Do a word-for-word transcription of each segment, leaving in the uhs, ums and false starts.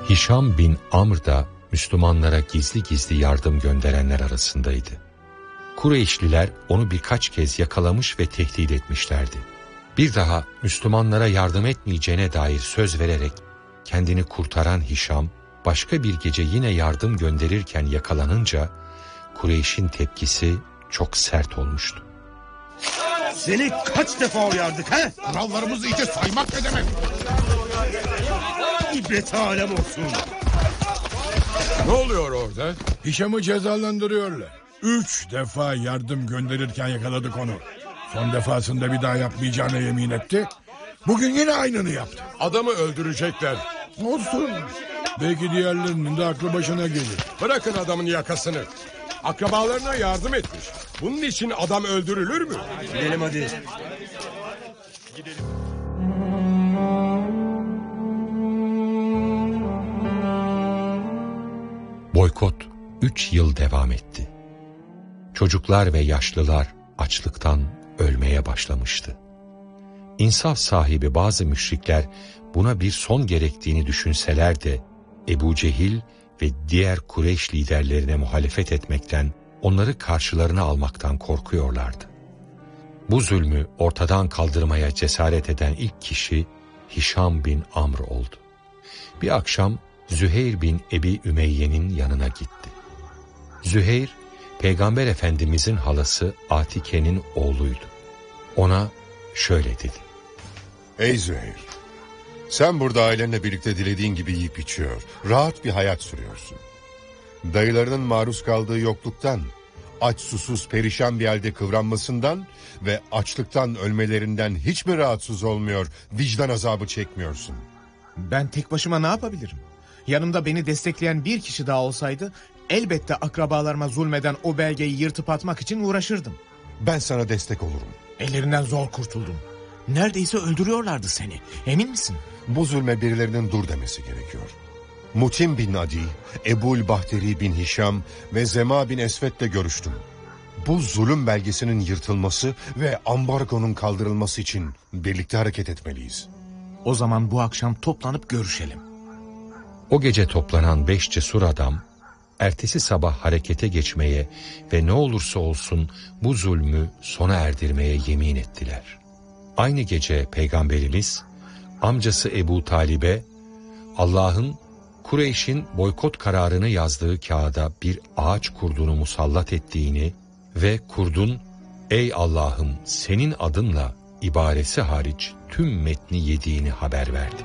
Hişam bin Amr da Müslümanlara gizli gizli yardım gönderenler arasındaydı. Kureyşliler onu birkaç kez yakalamış ve tehdit etmişlerdi. Bir daha Müslümanlara yardım etmeyeceğine dair söz vererek kendini kurtaran Hişam, başka bir gece yine yardım gönderirken yakalanınca Kureyş'in tepkisi çok sert olmuştu. Seni kaç defa uyardık ha? Kurallarımızı hiç saymak ne demek? İbret alem olsun. Ne oluyor orada? Hişam'ı cezalandırıyorlar. Üç defa yardım gönderirken yakaladık onu. Son defasında bir daha yapmayacağına yemin etti. Bugün yine aynını yaptı. Adamı öldürecekler. Olsun. Belki diğerlerinin de aklı başına gelir. Bırakın adamın yakasını. Akrabalarına yardım etmiş. Bunun için adam öldürülür mü? Gidelim hadi. Boykot üç yıl devam etti. Çocuklar ve yaşlılar açlıktan ölmeye başlamıştı. İnsaf sahibi bazı müşrikler buna bir son gerektiğini düşünseler de Ebu Cehil ve diğer Kureyş liderlerine muhalefet etmekten, onları karşılarına almaktan korkuyorlardı. Bu zulmü ortadan kaldırmaya cesaret eden ilk kişi Hişam bin Amr oldu. Bir akşam Züheyr bin Ebi Ümeyye'nin yanına gitti. Züheyr, Peygamber Efendimizin halası Atike'nin oğluydu. Ona şöyle dedi: Ey Züheyr, sen burada ailenle birlikte dilediğin gibi yiyip içiyor, rahat bir hayat sürüyorsun. Dayılarının maruz kaldığı yokluktan, aç susuz perişan bir halde kıvranmasından ve açlıktan ölmelerinden hiç mi rahatsız olmuyor, vicdan azabı çekmiyorsun? Ben tek başıma ne yapabilirim? Yanımda beni destekleyen bir kişi daha olsaydı elbette akrabalarıma zulmeden o belgeyi yırtıp atmak için uğraşırdım. Ben sana destek olurum. Ellerinden zor kurtuldum. Neredeyse öldürüyorlardı seni. Emin misin? Bu zulme birilerinin dur demesi gerekiyor. Mutim bin Adi, Ebul Bahteri bin Hişam ve Zema bin Esved'le görüştüm. Bu zulüm belgesinin yırtılması ve ambargonun kaldırılması için birlikte hareket etmeliyiz. O zaman bu akşam toplanıp görüşelim. O gece toplanan beş cesur adam, ertesi sabah harekete geçmeye ve ne olursa olsun bu zulmü sona erdirmeye yemin ettiler. Aynı gece Peygamberimiz, amcası Ebu Talib'e Allah'ın Kureyş'in boykot kararını yazdığı kağıda bir ağaç kurdunu musallat ettiğini ve kurdun "Ey Allah'ım senin adınla" ibaresi hariç tüm metni yediğini haber verdi.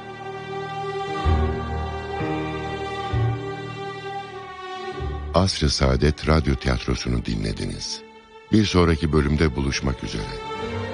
Asr-ı Saadet Radyo Tiyatrosu'nu dinlediniz. Bir sonraki bölümde buluşmak üzere.